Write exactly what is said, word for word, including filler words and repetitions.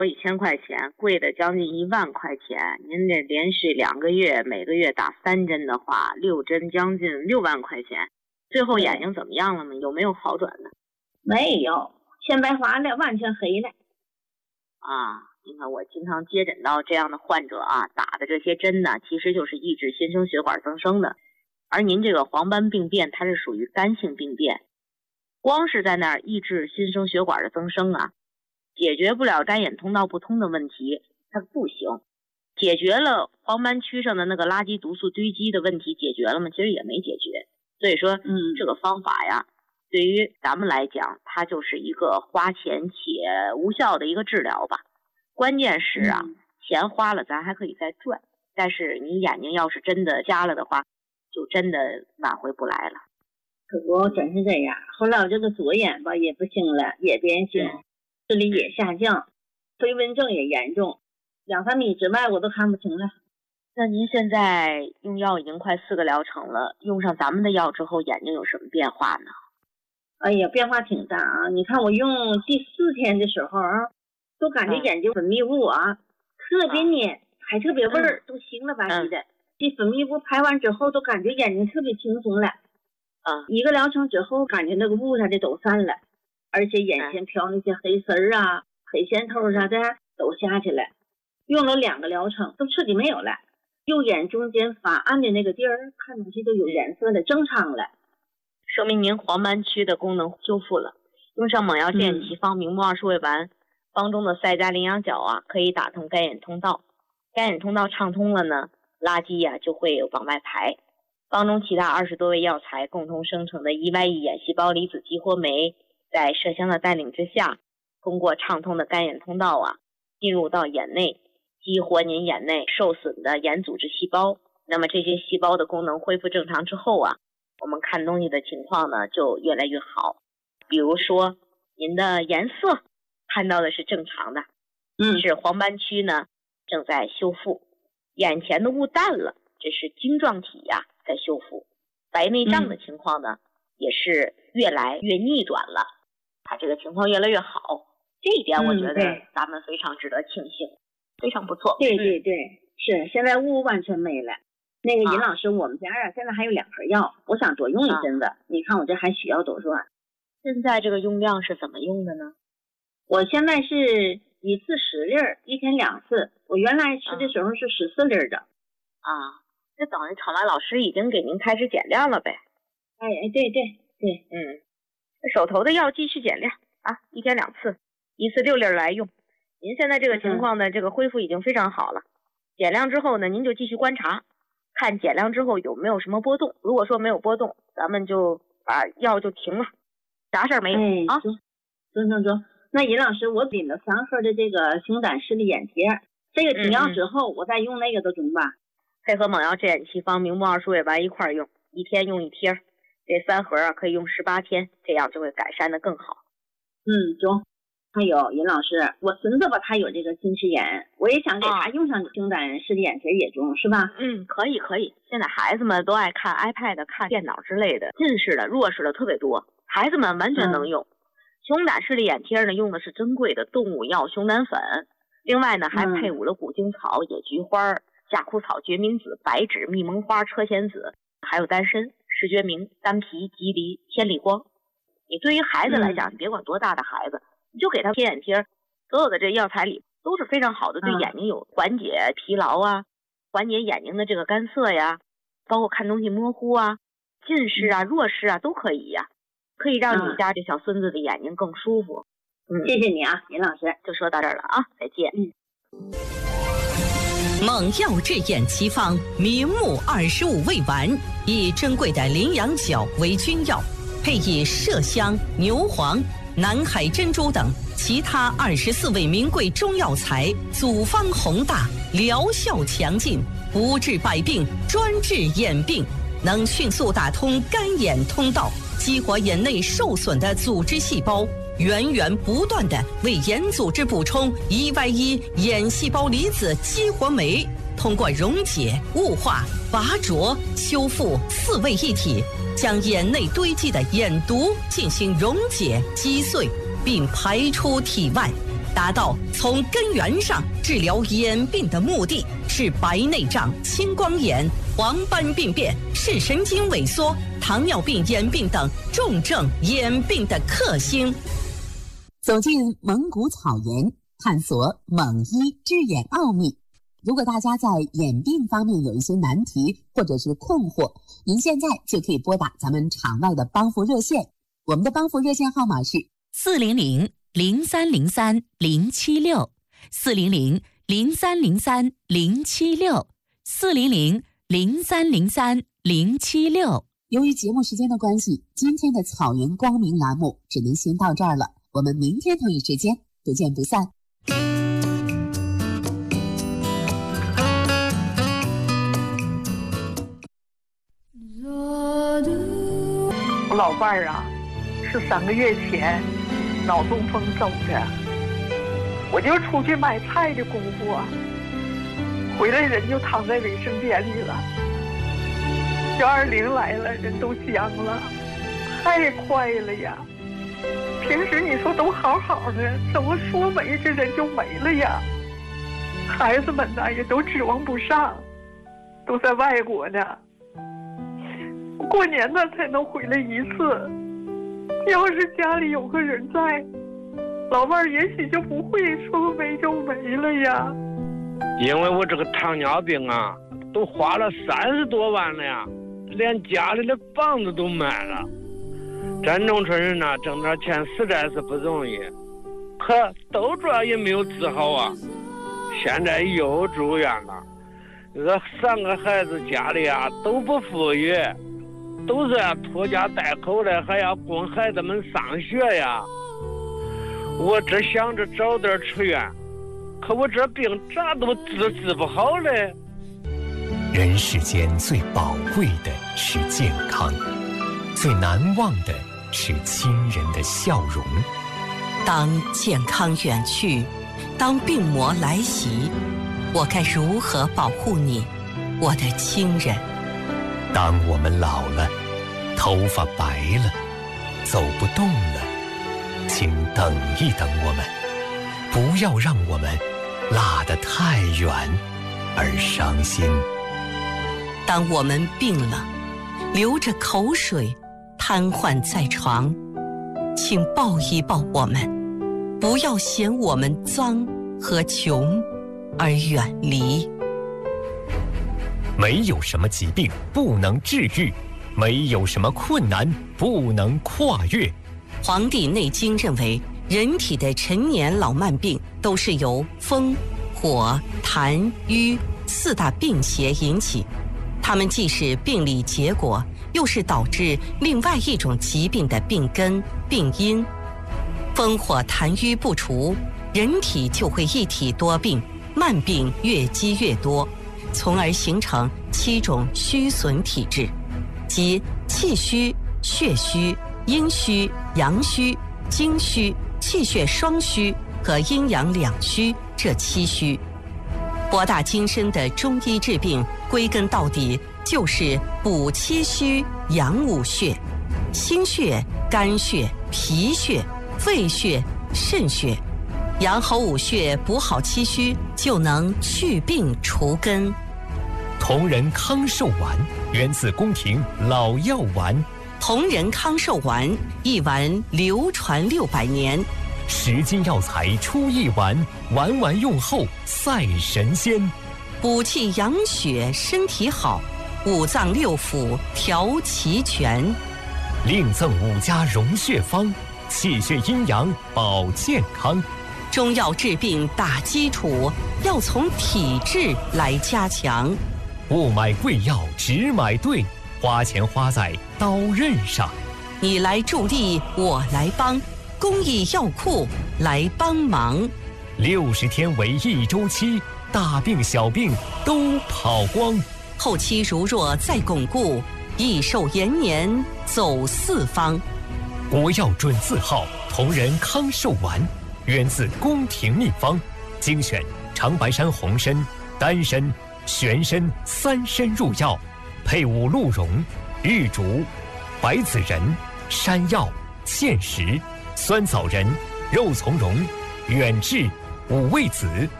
一千块钱，贵的将近一万块钱。您这连续两个月，每个月打三针的话，六针将近六万块钱。最后眼睛怎么样了吗？有没有好转呢？ 没有，先白花了，完全黑了。 啊，你看我经常接诊到这样的患者啊，打的这些针呢，其实就是抑制新生血管增生的。而您这个黄斑病变，它是属于干性病变，光是在那儿抑制新生血管的增生啊，解决不了干眼通道不通的问题，它不行。解决了黄斑区上的那个垃圾毒素堆积的问题，解决了吗？其实也没解决。所以说，嗯，这个方法呀，对于咱们来讲，它就是一个花钱且无效的一个治疗吧。关键是啊，嗯、钱花了咱还可以再赚，但是你眼睛要是真的瞎了的话，就真的挽回不来了。 可不，真是这样。后来我这个左眼吧也不行了，也变形，视力也下降，飞蚊症也严重，两三米之外我都看不清了。 那您现在用药已经快四个疗程了，用上咱们的药之后，眼睛有什么变化呢？ 哎呀，变化挺大啊！你看我用第四天的时候啊，都感觉眼睛分泌物啊、嗯、特别黏，还特别味儿、嗯，都腥了吧唧的。这、嗯、粉泌物排完之后，都感觉眼睛特别轻松了。 啊、嗯， 一个疗程之后，感觉那个雾啥的都散了，而且眼前飘那些黑丝儿啊、嗯、黑线头啥的都下去了。用了两个疗程，都彻底没有了。右眼中间发暗的那个地儿，看上去都有颜色了，正常了， 说明您黄斑区的功能修复了。用上猛药健奇方明目二十味丸，方中的赛加羚羊角啊，可以打通干眼通道，干眼通道畅通了呢，垃圾呀、啊、就会往外排。方中其他二十多味药材共同生成的 E Y E 眼细胞离子激活酶，在麝香的带领之下，通过畅通的干眼通道啊，进入到眼内。激活您眼内受损的眼组织细胞，那么这些细胞的功能恢复正常之后啊，我们看东西的情况呢就越来越好。比如说您的颜色看到的是正常的， 嗯， 是黄斑区呢正在修复，眼前的雾淡了，这是晶状体呀、啊、在修复，白内障的情况呢、嗯、也是越来越逆转了，它这个情况越来越好，这一点我觉得咱们非常值得庆幸。嗯，非常不错。 对对对，是现在雾完全没了。那个尹老师，啊、我们家啊现在还有两盒药，我想多用一阵子、啊。你看我这还需要多少？ 现在这个用量是怎么用的呢？ 我现在是一次十粒儿，一天两次。我原来吃的时候是十四粒的。 啊，这等于场外老师已经给您开始减量了呗？ 哎哎，对对对， 嗯，手头的药继续减量啊，一天两次，一次六粒来用。您现在这个情况呢、嗯，这个恢复已经非常好了。减量之后呢，您就继续观察，看减量之后有没有什么波动。如果说没有波动，咱们就把药就停了，啥事儿没有、哎、啊？ 中中中，那尹老师，我领了三盒的这个星胆视力眼贴，这个停药之后、嗯，我再用那个都中吧？ 配合猛药健奇方明目二十味丸一块儿用，一天用一贴，这三盒啊可以用十八天，这样就会改善的更好。 嗯，中。还有尹老师，我孙子吧，他有这个近视眼，我也想给他用上星胆视力眼贴也中，是吧？ 嗯，可以可以。现在孩子们都爱看 iPad、看电脑之类的，近视的、弱视的特别多，孩子们完全能用。嗯、熊胆视力眼贴呢，用的是珍贵的动物药熊胆粉，另外呢还配伍了古精草、野菊花、夏枯草、决明子、白芷、蜜蒙花、车前子，还有丹参、石决明、丹皮、吉梨、千里光。你对于孩子来讲，嗯、你别管多大的孩子。你就给他贴眼贴，所有的这药材里都是非常好的，对眼睛有缓解疲劳啊，缓解眼睛的这个干涩呀，包括看东西模糊啊、近视啊、弱视啊都可以呀、啊，可以让你家这小孙子的眼睛更舒服。 嗯，谢谢你啊，尹老师， 就说到这儿了啊，再见。 嗯。 猛药治眼奇方明目二十五味丸，以珍贵的羚羊角为君药，配以麝香、牛黄、南海珍珠等其他二十四味名贵中药材，组方宏大，疗效强劲，不治百病，专治眼病，能迅速打通干眼通道，激活眼内受损的组织细胞，源源不断地为眼组织补充 E Y E 眼细胞离子激活酶，通过溶解、雾化、拔浊、修复四位一体，将眼内堆积的眼毒进行溶解击碎，并排出体外， 达到从根源上治疗眼病的目的是白内障、青光眼、黄斑病变、视神经萎缩、糖尿病眼病等重症眼病的克星。 走进蒙古草原，探索蒙医治眼奥秘。如果大家在眼病方面有一些难题或者是困惑，您现在就可以拨打咱们场外的帮扶热线，我们的帮扶热线号码是四零零零三零三零七六，四零零零三零三零七六，四零零零三零三零七六。 由于节目时间的关系，今天的草原光明栏目只能先到这儿了，我们明天同一时间不见不散。 我老伴儿啊，是三个月前脑中风走的，我就出去买菜的功夫啊，回来人就躺在卫生间里了。幺二零来了，人都僵了，太快了呀！平时你说都好好的，怎么说没这人就没了呀？孩子们呢也都指望不上，都在外国呢。过年呢才能回来一次，要是家里有个人在，老伴儿也许就不会说没就没了呀。 因为我这个糖尿病啊，都花了三十多万了呀，连家里的房子都卖了。咱农村人呢，挣点钱实在是不容易，可都这也没有治好啊。现在又住院了，这个三个孩子家里啊都不富裕。都是啊，拖家带口的，还要供孩子们上学呀。我只想着早点出院，可我这病咋都治治不好嘞。 人世间最宝贵的是健康，最难忘的是亲人的笑容。 当健康远去，当病魔来袭，我该如何保护你，我的亲人？ 当我们老了，头发白了，走不动了，请等一等我们，不要让我们落得太远而伤心。 当我们病了，流着口水，瘫痪在床，请抱一抱我们，不要嫌我们脏和穷而远离。 没有什么疾病不能治愈，没有什么困难不能跨越。 《黄帝内经》认为，人体的陈年老慢病都是由风、火、痰、瘀四大病邪引起，它们既是病理结果，又是导致另外一种疾病的病根、病因。风火痰瘀不除，人体就会一体多病，慢病越积越多，从而形成七种虚损体质，即气虚、血虚、阴虚、阳虚、精虚、气血双虚和阴阳两虚这七虚。博大精深的中医治病，归根到底就是补气虚、养五血，心血、肝血、脾血、肺血、肾血，养好五血，补好气虚，就能去病除根。 同仁康寿丸源自宫廷老药丸， 同仁康寿丸一丸流传六百年， 十斤药材出一丸，丸丸用后赛神仙。 补气养血，身体好，五脏六腑调齐全。 另赠五家溶血方，气血阴阳保健康。 中药治病打基础，要从体质来加强。 不买贵药，只买对，花钱花在刀刃上。 你来助力，我来帮，公益药库来帮忙。 六十天为一周期，大病小病都跑光。 后期如若再巩固，益寿延年走四方。 国药准字号同仁康寿丸，源自宫廷秘方，精选长白山红参、丹参、玄参三参入药，配伍鹿茸、玉竹、白子仁、山药、芡实、酸枣仁、肉苁蓉、 远志、五味子